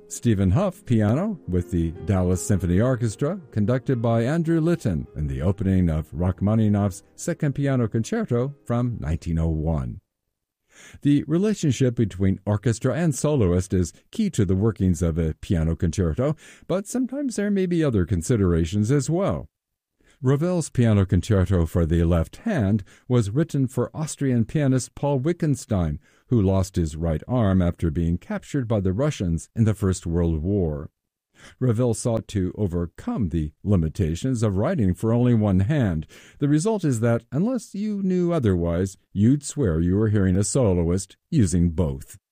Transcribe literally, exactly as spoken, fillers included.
Stephen Hough, piano, with the Dallas Symphony Orchestra, conducted by Andrew Litton in the opening of Rachmaninoff's Second Piano Concerto from nineteen oh one. The relationship between orchestra and soloist is key to the workings of a piano concerto, but sometimes there may be other considerations as well. Ravel's Piano Concerto for the Left Hand was written for Austrian pianist Paul Wittgenstein, who lost his right arm after being captured by the Russians in the First World War. Ravel sought to overcome the limitations of writing for only one hand. The result is that, unless you knew otherwise, you'd swear you were hearing a soloist using both.